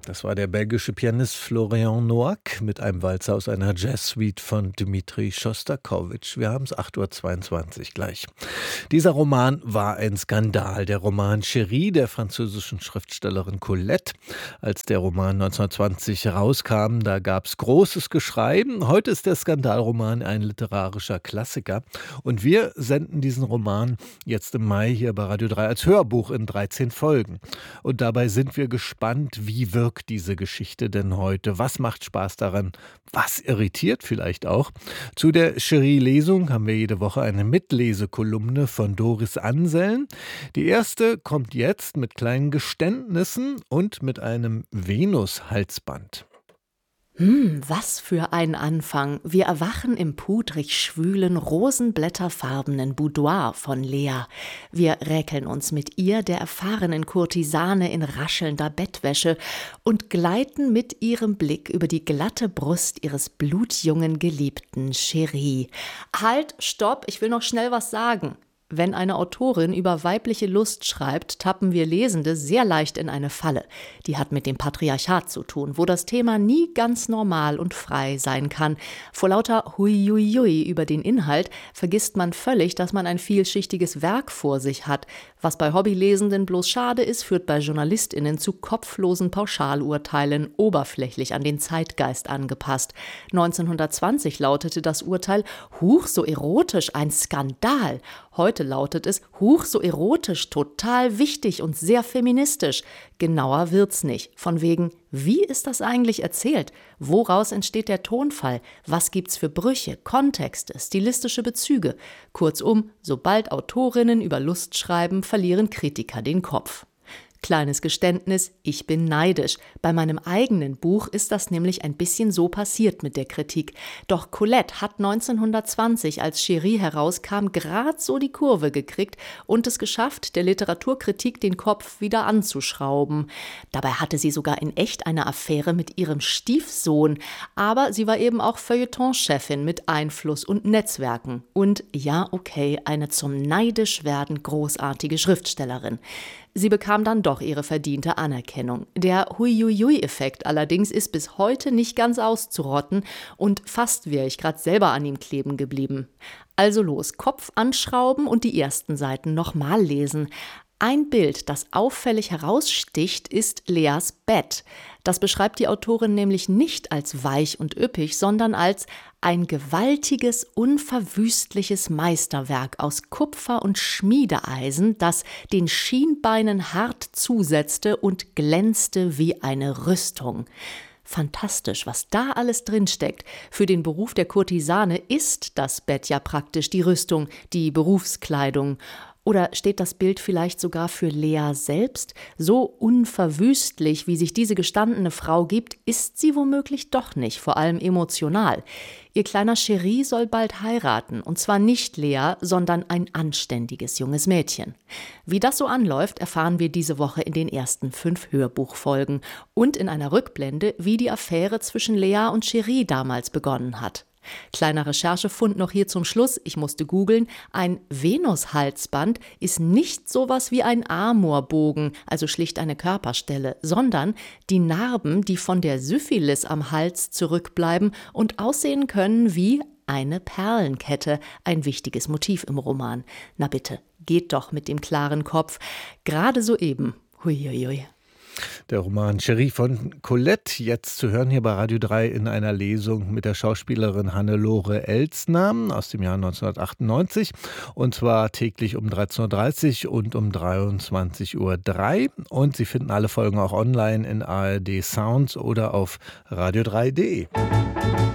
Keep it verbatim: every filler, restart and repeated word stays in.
Das war der belgische Pianist Florian Noack mit einem Walzer aus einer Jazz-Suite von Dmitri Schostakowitsch. Wir haben es acht Uhr zweiundzwanzig gleich. Dieser Roman war ein Skandal. Der Roman Chérie der französischen Schriftstellerin Colette. Als der Roman neunzehnhundertzwanzig herauskam, da gab es großes Geschrei. Heute ist der Skandalroman ein literarischer Klassiker. Und wir senden diesen Roman jetzt im Mai hier bei Radio drei als Hörbuch in dreizehn Folgen. Und dabei sind wir gespannt, wie wirkt diese Geschichte denn heute? Was macht Spaß daran? Was irritiert vielleicht auch? Zu der Chérie-Lesung haben wir jede Woche eine Mitlesekolumne von Doris Anselm. Die erste kommt jetzt mit kleinen Geständnissen und mit einem Venus-Halsband. Hm, was für ein Anfang. Wir erwachen im pudrig schwülen, rosenblätterfarbenen Boudoir von Lea. Wir räkeln uns mit ihr, der erfahrenen Kurtisane, in raschelnder Bettwäsche und gleiten mit ihrem Blick über die glatte Brust ihres blutjungen Geliebten Chérie. Halt, stopp, ich will noch schnell was sagen. Wenn eine Autorin über weibliche Lust schreibt, tappen wir Lesende sehr leicht in eine Falle. Die hat mit dem Patriarchat zu tun, wo das Thema nie ganz normal und frei sein kann. Vor lauter Huiuiui über den Inhalt vergisst man völlig, dass man ein vielschichtiges Werk vor sich hat. Was bei Hobbylesenden bloß schade ist, führt bei JournalistInnen zu kopflosen Pauschalurteilen, oberflächlich an den Zeitgeist angepasst. neunzehnhundertzwanzig lautete das Urteil: Huch, so erotisch, ein Skandal. Heute lautet es: Huch, so erotisch, total wichtig und sehr feministisch. Genauer wird's nicht. Von wegen, wie ist das eigentlich erzählt? Woraus entsteht der Tonfall? Was gibt's für Brüche, Kontexte, stilistische Bezüge? Kurzum, sobald Autorinnen über Lust schreiben, verlieren Kritiker den Kopf. Kleines Geständnis, ich bin neidisch. Bei meinem eigenen Buch ist das nämlich ein bisschen so passiert mit der Kritik. Doch Colette hat neunzehnhundertzwanzig, als Chérie herauskam, gerade so die Kurve gekriegt und es geschafft, der Literaturkritik den Kopf wieder anzuschrauben. Dabei hatte sie sogar in echt eine Affäre mit ihrem Stiefsohn. Aber sie war eben auch Feuilleton-Chefin mit Einfluss und Netzwerken. Und ja, okay, eine zum Neidischwerden großartige Schriftstellerin. Sie bekam dann doch ihre verdiente Anerkennung. Der Huiuiui-Effekt allerdings ist bis heute nicht ganz auszurotten und fast wäre ich gerade selber an ihm kleben geblieben. Also los, Kopf anschrauben und die ersten Seiten nochmal lesen. Ein Bild, das auffällig heraussticht, ist Leas Bett. Das beschreibt die Autorin nämlich nicht als weich und üppig, sondern als ein gewaltiges, unverwüstliches Meisterwerk aus Kupfer und Schmiedeeisen, das den Schienbeinen hart zusetzte und glänzte wie eine Rüstung. Fantastisch, was da alles drinsteckt. Für den Beruf der Kurtisane ist das Bett ja praktisch die Rüstung, die Berufskleidung. Oder steht das Bild vielleicht sogar für Lea selbst? So unverwüstlich, wie sich diese gestandene Frau gibt, ist sie womöglich doch nicht, vor allem emotional. Ihr kleiner Chérie soll bald heiraten, und zwar nicht Lea, sondern ein anständiges junges Mädchen. Wie das so anläuft, erfahren wir diese Woche in den ersten fünf Hörbuchfolgen und in einer Rückblende, wie die Affäre zwischen Lea und Chérie damals begonnen hat. Kleiner Recherchefund noch hier zum Schluss, ich musste googeln, ein Venus-Halsband ist nicht sowas wie ein Amorbogen, also schlicht eine Körperstelle, sondern die Narben, die von der Syphilis am Hals zurückbleiben und aussehen können wie eine Perlenkette, ein wichtiges Motiv im Roman. Na bitte, geht doch mit dem klaren Kopf, gerade soeben, huiuiui. Der Roman Chérie von Colette, jetzt zu hören hier bei Radio drei in einer Lesung mit der Schauspielerin Hannelore Elsner aus dem Jahr neunzehnhundertachtundneunzig. Und zwar täglich um dreizehn Uhr dreißig und um dreiundzwanzig Uhr drei. Und Sie finden alle Folgen auch online in A R D Sounds oder auf radio drei punkt de.